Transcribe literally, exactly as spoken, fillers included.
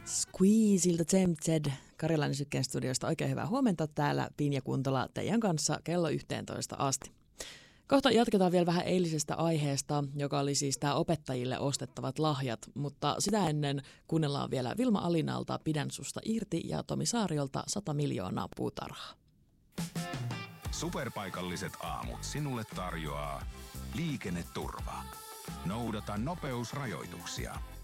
Squeezeilta Tempted Karjalainen Sykkeen studiosta oikein hyvää huomenta täällä Pinja Kuntola teidän kanssa kello yhteentoista asti. Kohta jatketaan vielä vähän eilisestä aiheesta, joka oli siis tämä opettajille ostettavat lahjat, mutta sitä ennen kuunnellaan vielä Vilma Alinalta Pidän susta irti ja Tomi Saariolta sata miljoonaa puutarhaa. Superpaikalliset aamut sinulle tarjoaa Liikenneturva. Noudata nopeusrajoituksia.